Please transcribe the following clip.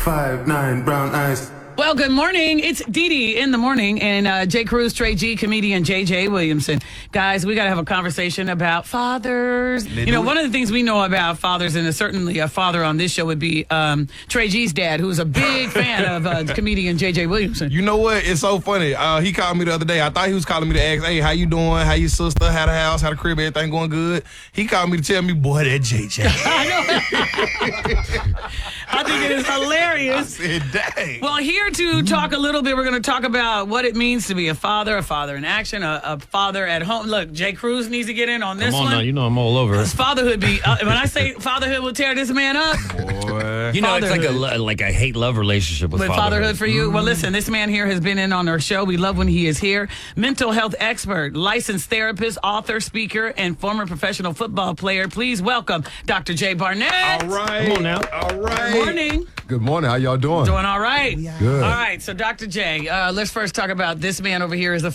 5'9", brown eyes. Well, good morning. It's Dee Dee in the morning, and Jay Cruz, Trey G, comedian J.J. Williamson. Guys, we got to have a conversation about fathers. One of the things we know about fathers, and certainly a father on this show would be Trey G's dad, who's a big fan of comedian J.J. Williamson. You know what? It's so funny. He called me the other day. I thought he was calling me to ask, hey, how you doing? How your sister? How the house? How the crib? Everything going good? He called me to tell me, boy, that J.J. I think it is hilarious. I said, dang. Well, here to talk a little bit, we're going to talk about what it means to be a father in action, a father at home. Look, Jay Cruz needs to get in on this one. Come on now, you know I'm all over it. Fatherhood be, when I say fatherhood will tear this man up. Boy. You know, it's like a hate-love relationship with fatherhood for you. Well, listen, this man here has been in on our show. We love when he is here. Mental health expert, licensed therapist, author, speaker, and former professional football player. Please welcome Dr. Jay Barnett. All right. Come on now. All right. Good morning. Good morning. How y'all doing? Doing all right. Good. All right. So, Dr. J, let's first talk about this man over here is a